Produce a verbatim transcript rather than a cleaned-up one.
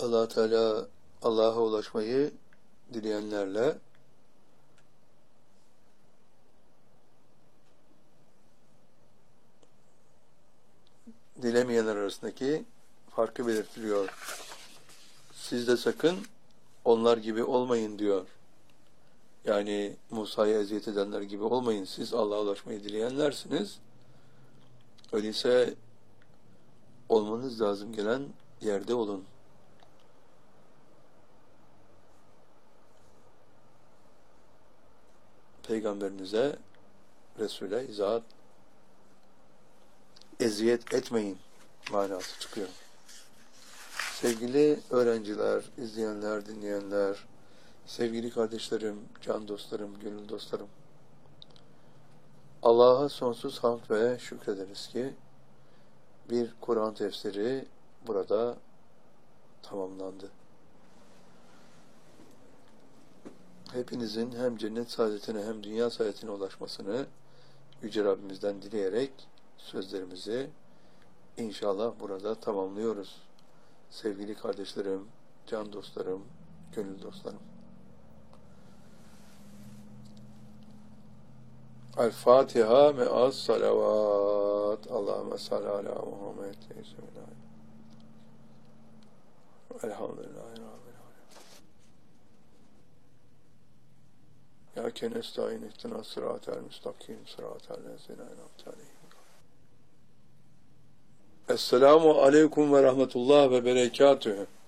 Allah Teala Allah'a ulaşmayı dileyenlerle dilemeyenler arasındaki farkı belirtiliyor. Siz de sakın onlar gibi olmayın diyor. Yani Musa'ya eziyet edenler gibi olmayın. Siz Allah'a ulaşmayı dileyenlersiniz. Öyleyse olmanız lazım gelen yerde olun. Peygamberinize, Resul'e izahat eziyet etmeyin manası çıkıyor. Sevgili öğrenciler, izleyenler, dinleyenler, sevgili kardeşlerim, can dostlarım, gönül dostlarım. Allah'a sonsuz hamd ve şükrederiz ki bir Kur'an tefsiri burada tamamlandı. Hepinizin hem cennet saadetine hem dünya saadetine ulaşmasını Yüce Rabbimizden dileyerek sözlerimizi inşallah burada tamamlıyoruz. Sevgili kardeşlerim, can dostlarım, gönül dostlarım. El-Fatiha me'as salavat. Allahümme salli ala Muhammed. Elhamdülillahi Rabbil alemin. Ya kenesta'in ihtina sıratel müstakim sıratel lezine en'amte aleyhim. Esselamu aleyküm ve rahmetullah ve berekatühü.